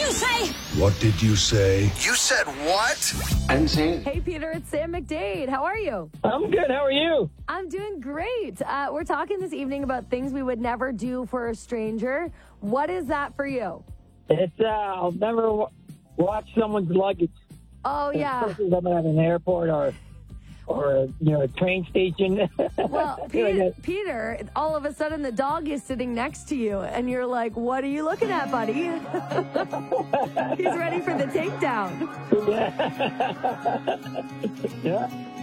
you say? What did you say? You said what? I didn't say it. Hey, Peter, it's Sam McDade. How are you? I'm good. How are you? I'm doing great. We're talking this evening about things we would never do for a stranger. What is that for you? It's I'll never watch someone's luggage. Oh, yeah. Especially if I'm at an airport or a train station. Well, Peter, all of a sudden the dog is sitting next to you, and you're like, what are you looking at, buddy? He's ready for the takedown. Yeah.